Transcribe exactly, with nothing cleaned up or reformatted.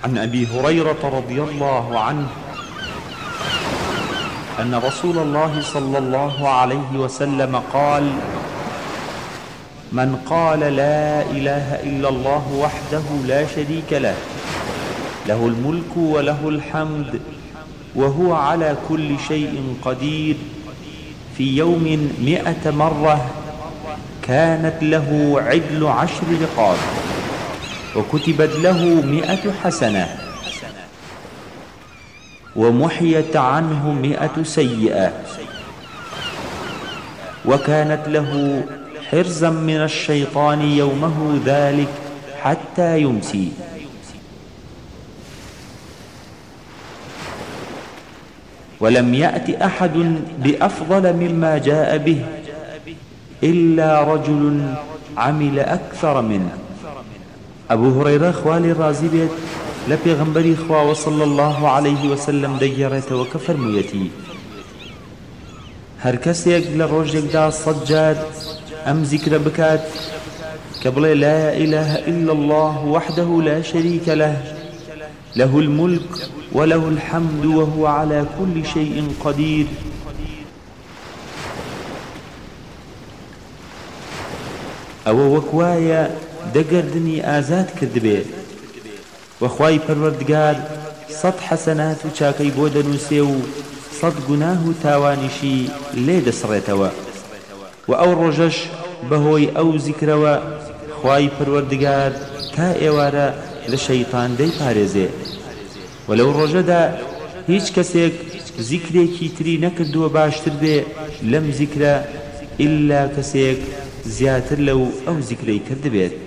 عن أبي هريرة رضي الله عنه أن رسول الله صلى الله عليه وسلم قال: من قال لا إله إلا الله وحده لا شريك له له الملك وله الحمد وهو على كل شيء قدير في يوم مئة مرة كانت له عدل عشر رقاب وكتبت له مئة حسنة ومحيت عنه مئة سيئة وكانت له حرزا من الشيطان يومه ذلك حتى يمسي. ولم يأت أحد بأفضل مما جاء به إلا رجل عمل أكثر منه. أبو هريرة خوالي رازي بيت لبيغنبري خواه صلى الله عليه وسلم ديرت وكفر ميتي هر كسيك لروجك دا صجاد أم ذكر بكات قبل لا إله إلا الله وحده لا شريك له له الملك وله الحمد وهو على كل شيء قدير أو وكوايا دقردني آزاد كذبه وخواي پروردگار صد حسنات و چاكي بودنوسي و صد گناه تاوانشي ليد سريتوا و او رجش بهوي او ذكروا خواي پروردگار تا ايوارا لشيطان دي پاريزي ولو رجدا هيچ كسيك ذكريكي تري نكردو باشتر بي لم ذكر إلا كسيك زياتر لو او ذكري كرد بيت.